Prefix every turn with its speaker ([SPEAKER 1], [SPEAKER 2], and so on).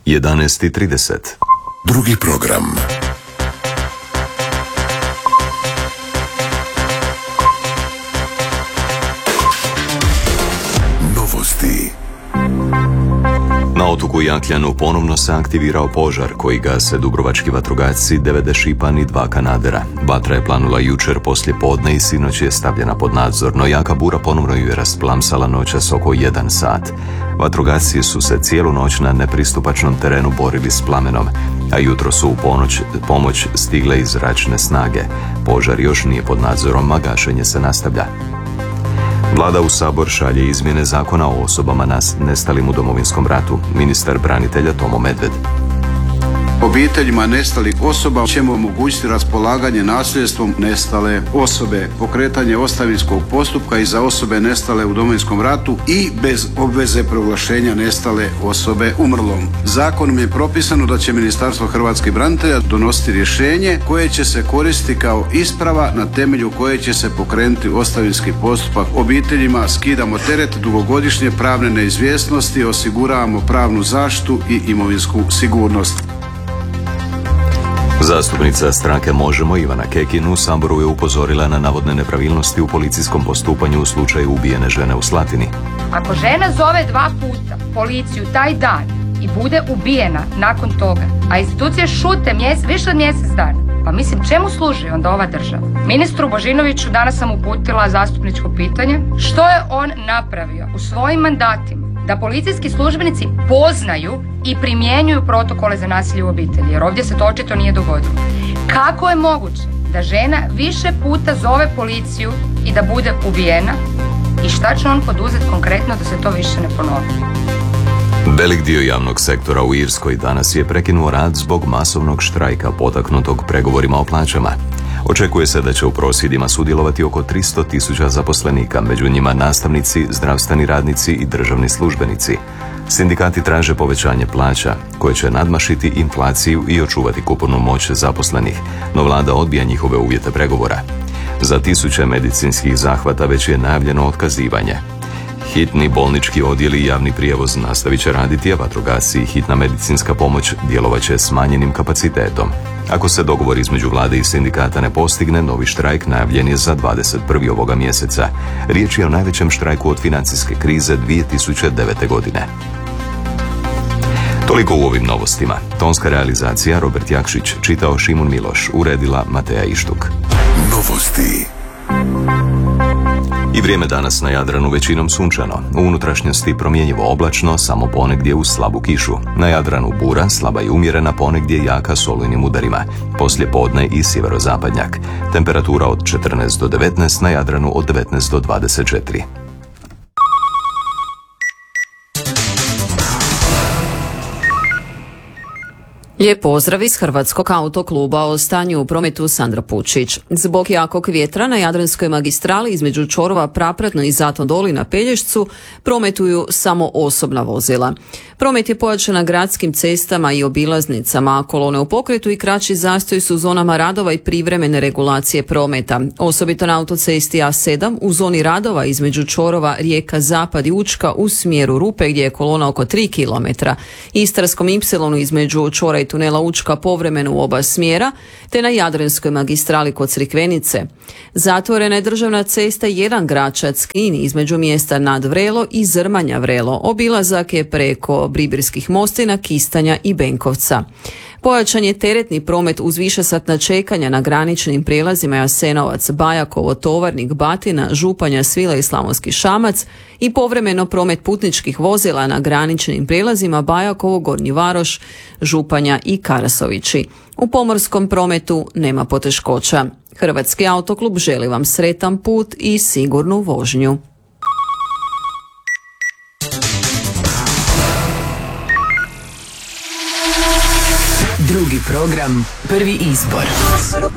[SPEAKER 1] 11:30.
[SPEAKER 2] Drugi program. Novosti.
[SPEAKER 1] Na otoku Jakljanu ponovno se aktivirao požar koji gase dubrovački vatrogasci, 9 Šipan i 2 Kanadera. Vatra je planula jučer poslije podne i sinoć je stavljena pod nadzor, no jaka bura ponovno ju je rasplamsala noćas oko 1 sat. Vatrogasci su se cijelu noć na nepristupačnom terenu borili s plamenom, a jutro su u pomoć stigle iz zračne snage. Požar još nije pod nadzorom, a gašenje se nastavlja. Vlada u Sabor šalje izmjene zakona o osobama nestalim u Domovinskom ratu. Ministar branitelja Tomo Medved.
[SPEAKER 3] Obiteljima nestalih osoba ćemo omogućiti raspolaganje nasljedstvom nestale osobe, pokretanje ostavinskog postupka i za osobe nestale u Domovinskom ratu i bez obveze proglašenja nestale osobe umrlom. Zakonom je propisano da će Ministarstvo hrvatskih branitelja donositi rješenje koje će se koristiti kao isprava na temelju koje će se pokrenuti ostavinski postupak. Obiteljima skidamo teret dugogodišnje pravne neizvjesnosti, osiguravamo pravnu zaštitu i imovinsku sigurnost.
[SPEAKER 1] Zastupnica stranke Možemo Ivana Kekin u Saboru je upozorila na navodne nepravilnosti u policijskom postupanju u slučaju ubijene žene u Slatini.
[SPEAKER 4] Ako žena zove 2 puta policiju taj dan i bude ubijena nakon toga, a institucije šute više od mjesec dana, pa mislim čemu služi onda ova država? Ministru Božinoviću danas sam uputila zastupničko pitanje što je on napravio u svojim mandatima da policijski službenici poznaju i primjenjuju protokole za nasilje u obitelji, jer ovdje se to očito nije dogodilo. Kako je moguće da žena više puta zove policiju i da bude ubijena i šta će on poduzeti konkretno da se to više ne ponovi?
[SPEAKER 1] Velik dio javnog sektora u Irskoj danas je prekinuo rad zbog masovnog štrajka potaknutog pregovorima o plaćama. Očekuje se da će u prosvjedima sudjelovati oko 300.000 zaposlenika, među njima nastavnici, zdravstveni radnici i državni službenici. Sindikati traže povećanje plaća, koje će nadmašiti inflaciju i očuvati kupovnu moć zaposlenih, no vlada odbija njihove uvjete pregovora. Za 1000 medicinskih zahvata već je najavljeno otkazivanje. Hitni bolnički odjeli i javni prijevoz nastavit će raditi, a vatrogasci i hitna medicinska pomoć djelovat će smanjenim kapacitetom. Ako se dogovor između vlade i sindikata ne postigne, novi štrajk najavljen je za 21. ovoga mjeseca. Riječ je o najvećem štrajku od financijske krize 2009. godine. Toliko u ovim novostima. Tonska realizacija Robert Jakšić, čitao Šimun Miloš, uredila Mateja Ištuk.
[SPEAKER 2] Novosti.
[SPEAKER 1] I vrijeme danas na Jadranu većinom sunčano. U unutrašnjosti promjenjivo oblačno, samo ponegdje uz slabu kišu. Na Jadranu bura, slaba i umjerena, ponegdje jaka s olujnim udarima. Poslije podne i sjeverozapadnjak. Temperatura od 14 do 19, na Jadranu od 19 do 24.
[SPEAKER 5] Lijep pozdrav iz Hrvatskog autokluba. O stanju u prometu Sandra Pučić. Zbog jakog vjetra na Jadranskoj magistrali između čvorova Prapratno i Zlatno Doli na Pelješcu prometuju samo osobna vozila. Promet je pojačan na gradskim cestama i obilaznicama, kolone u pokretu i kraći zastoj su u zonama radova i privremene regulacije prometa. Osobito na autocesti A7 u zoni radova između čvorova Rijeka Zapad i Učka u smjeru Rupe gdje je kolona oko 3 km. Istarskom Y između čvora i tunela Učka povremeno u oba smjera, te na Jadranskoj magistrali kod Crikvenice. Zatvorena je državna cesta 1 Gračac-Knin između mjesta Nad Vrelo i Zrmanja Vrelo. Obilazak je preko Bribirskih mostina, Kistanja i Benkovca. Pojačan je teretni promet uz višesatna čekanja na graničnim prijelazima Jasenovac, Bajakovo, Tovarnik, Batina, Županja, Svila i Slavonski Šamac i povremeno promet putničkih vozila na graničnim prijelazima Bajakovo, Gornji Varoš, Županja i Karasovići. U pomorskom prometu nema poteškoća. Hrvatski autoklub želi vam sretan put i sigurnu vožnju.
[SPEAKER 6] Drugi program, prvi izbor.